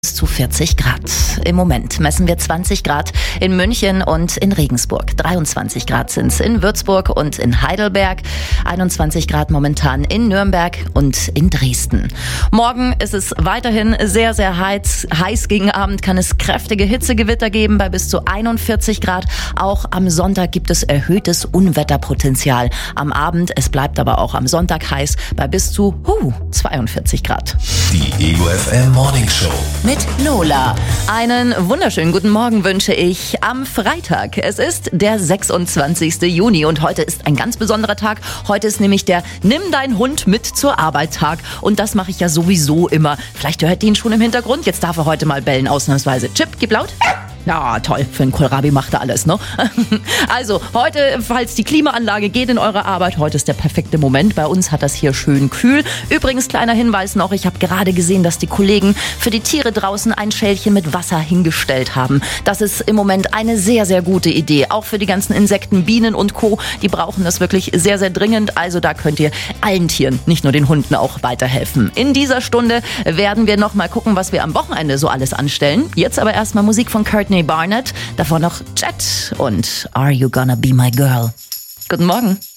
Bis zu 40 Grad. Im Moment messen wir 20 Grad in München und in Regensburg. 23 Grad sind es in Würzburg und in Heidelberg. 21 Grad momentan in Nürnberg und in Dresden. Morgen ist es weiterhin sehr, sehr heiß. Gegen Abend kann es kräftige Hitzegewitter geben bei bis zu 41 Grad. Auch am Sonntag gibt es erhöhtes Unwetterpotenzial. Am Abend, es bleibt aber auch am Sonntag heiß bei bis zu 42 Grad. Die Ego FM Morning Show Mit Lola. Einen wunderschönen guten Morgen wünsche ich am Freitag. Es ist der 26. Juni und heute ist ein ganz besonderer Tag. Heute ist nämlich der Nimm deinen Hund mit zur Arbeit Tag. Und das mache ich ja sowieso immer. Vielleicht hört ihr ihn schon im Hintergrund. Jetzt darf er heute mal bellen, ausnahmsweise. Chip, gib laut. Ja, toll. Für einen Kohlrabi macht er alles, ne? Also, heute, falls die Klimaanlage geht in eure Arbeit, heute ist der perfekte Moment. Bei uns hat das hier schön kühl. Übrigens, kleiner Hinweis noch, ich habe gerade gesehen, dass die Kollegen für die Tiere draußen ein Schälchen mit Wasser hingestellt haben. Das ist im Moment eine sehr, sehr gute Idee. Auch für die ganzen Insekten, Bienen und Co., die brauchen das wirklich sehr, sehr dringend. Also da könnt ihr allen Tieren, nicht nur den Hunden, auch weiterhelfen. In dieser Stunde werden wir noch mal gucken, was wir am Wochenende so alles anstellen. Jetzt aber erstmal Musik von Courtney Barnett, davor noch Jet und Are You Gonna Be My Girl. Guten Morgen.